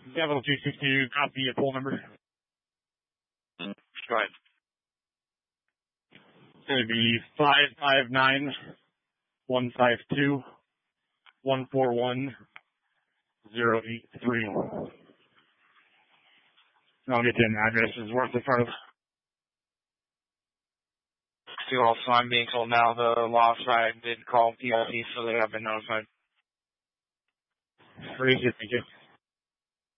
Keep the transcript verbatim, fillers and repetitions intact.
Capital two sixty-two, copy a poll number. Go ahead. It's going to be five five nine, one five two, one four one, zero eight three. And I'll get you an address as worth in front of. See, also, I'm being told now the lost ride did call P L C, so they have been notified. Very good, thank you.